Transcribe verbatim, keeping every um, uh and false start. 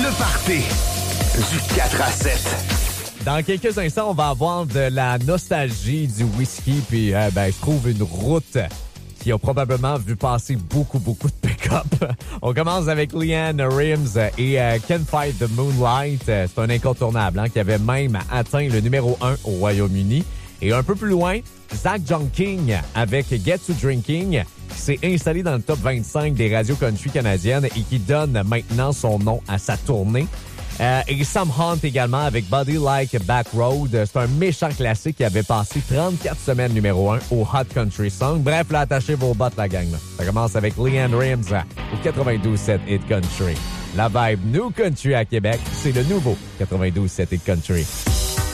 Le party du quatre à sept. Dans quelques instants, on va avoir de la nostalgie du whisky, puis euh, ben, je trouve une route qui a probablement vu passer beaucoup, beaucoup de pick-up. On commence avec Leanne Rims et euh, Can't Fight the Moonlight. C'est un incontournable hein, qui avait même atteint le numéro un au Royaume-Uni. Et un peu plus loin, Zach John King avec Get to Drinking, qui s'est installé dans le top vingt-cinq des radios country canadiennes et qui donne maintenant son nom à sa tournée. Euh, et Sam Hunt également avec Body Like Back Road. C'est un méchant classique qui avait passé trente-quatre semaines numéro un au Hot Country Song. Bref, là, attachez vos bottes, la gang. Là. Ça commence avec Leanne Rims au quatre-vingt-douze sept Hit Country. La vibe New Country à Québec, c'est le nouveau quatre-vingt-douze sept Hit Country.